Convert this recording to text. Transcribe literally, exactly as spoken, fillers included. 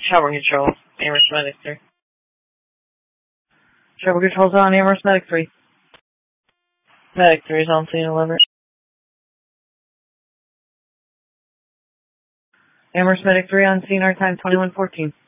Shower control, Amherst Medic three. Shower control's on, Amherst Medic three. Medic three is on scene, deliver. Amherst Medic three on scene, our time twenty-one fourteen.